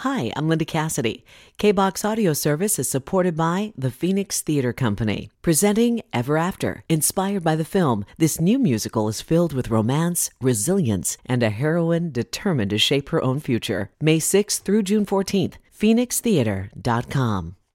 Hi, I'm Linda Cassidy. K-Box Audio Service is supported by the Phoenix Theater Company. Presenting Ever After. Inspired by the film, this new musical is filled with romance, resilience, and a heroine determined to shape her own future. May 6th through June 14th. PhoenixTheater.com.